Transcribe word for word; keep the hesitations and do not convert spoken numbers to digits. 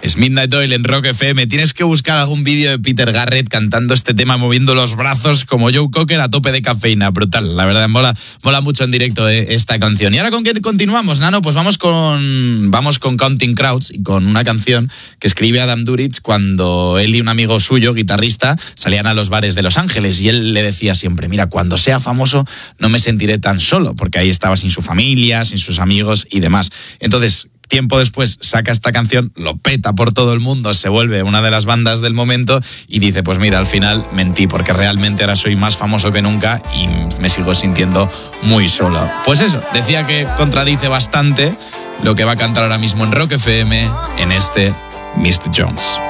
Es Midnight Oil en Rock F M. Tienes que buscar algún vídeo de Peter Garrett cantando este tema, moviendo los brazos como Joe Cocker a tope de cafeína. Brutal, la verdad, mola, mola mucho en directo eh, esta canción. ¿Y ahora con qué continuamos, Nano? Pues vamos con, vamos con Counting Crows y con una canción que escribe Adam Duritz cuando él y un amigo suyo, guitarrista, salían a los bares de Los Ángeles y él le decía siempre, mira, cuando sea famoso no me sentiré tan solo, porque ahí estaba sin su familia, sin sus amigos y demás. Entonces, tiempo después saca esta canción, lo peta por todo el mundo, se vuelve una de las bandas del momento y dice, pues mira, al final mentí porque realmente ahora soy más famoso que nunca y me sigo sintiendo muy solo. Pues eso, decía que contradice bastante lo que va a cantar ahora mismo en Rock F M en este mister Jones.